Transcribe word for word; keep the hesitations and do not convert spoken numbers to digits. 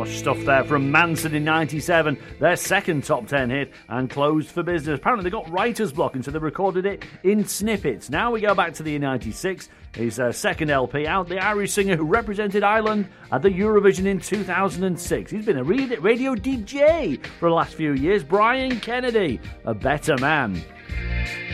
Lush stuff there from Manson in ninety-seven, their second top ten hit, and Closed for Business. Apparently they got writer's block, and so they recorded it in snippets. Now we go back to the year ninety-six, his uh, second L P out, the Irish singer who represented Ireland at the Eurovision in two thousand six. He's been a radio D J for the last few years, Brian Kennedy, A Better Man.